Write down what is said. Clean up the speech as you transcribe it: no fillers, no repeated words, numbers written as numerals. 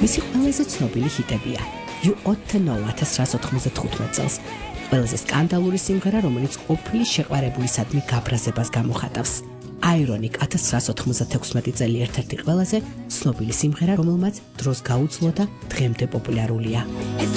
მისი ყველაზე ცნობილი ჰიტებია You Ought to Know 1995 წელს, ყველაზე სკანდალური სიმღერა, რომელიც ყოფილი შეყვარებულისადმი გაბრაზებას გამოხატავს. Ironic 1996 წელი ერთ-ერთი ყველაზე ცნობილი სიმღერა, რომელმაც დროს გაუძლო და დღემდე პოპულარულია.